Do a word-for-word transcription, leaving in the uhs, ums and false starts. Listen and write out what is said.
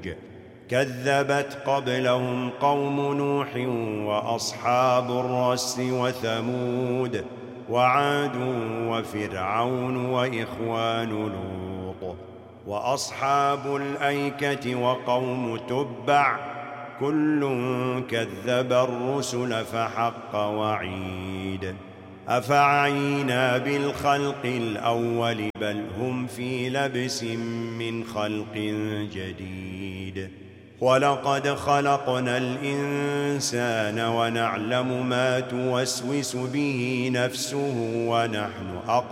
كذبت قبلهم قوم نوح وأصحاب الرس وثمود وعاد وفرعون وإخوان لوط وأصحاب الأيكة وقوم تبع كل كذب الرسل فحق وعيد أفعينا بالخلق الأول بل هم في لبس من خلق جديد ولقد خلقنا الإنسان ونعلم ما توسوس به نفسه ونحن أقرب